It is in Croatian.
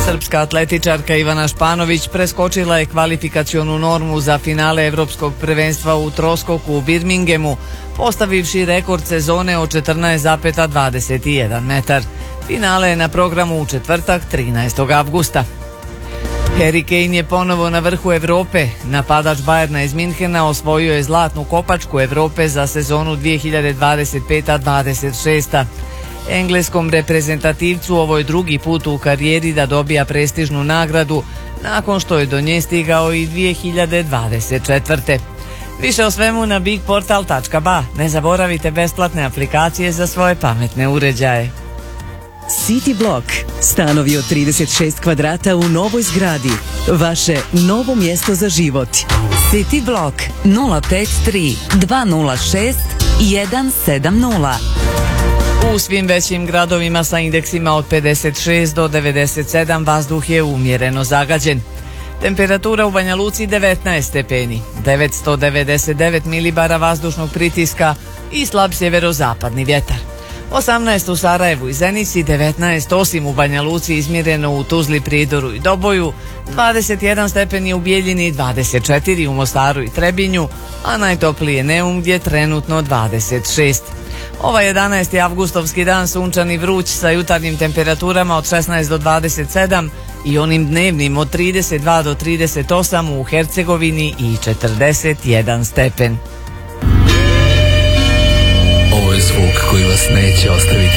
Srpska atletičarka Ivana Španović preskočila je kvalifikacionu normu za finale Evropskog prvenstva u troskoku u Birminghamu, postavivši rekord sezone od 14,21 metar. Finale je na programu u četvrtak 13. avgusta. Harry Kane je ponovo na vrhu Evrope. Napadač Bayerna iz Minhena osvojio je zlatnu kopačku Evrope za sezonu 2025-26. Engleskom reprezentativcu ovo je drugi put u karijeri da dobija prestižnu nagradu, nakon što je do nje stigao i 2024. Više o svemu na bigportal.ba. Ne zaboravite besplatne aplikacije za svoje pametne uređaje. City Block. Stanovi od 36 kvadrata u novoj zgradi. Vaše novo mjesto za život. City Block 053 206 170. U svim većim gradovima sa indeksima od 56 do 97 vazduh je umjereno zagađen. Temperatura u Banja Luci 19 stepeni, 999 milibara vazdušnog pritiska i slab sjeverozapadni vjetar. 18 u Sarajevu i Zenici, 19 osim u Banja Luci izmjereno u Tuzli, Prijedoru i Doboju, 21 stepeni u Bijeljini, 24 u Mostaru i Trebinju, a najtoplije Neum gdje trenutno 26. Ovaj 11. avgustovski dan sunčan i vruć sa jutarnjim temperaturama od 16 do 27 i onim dnevnim od 32 do 38 u Hercegovini i 41 stepen. Ovo je zvuk koji vas neće ostaviti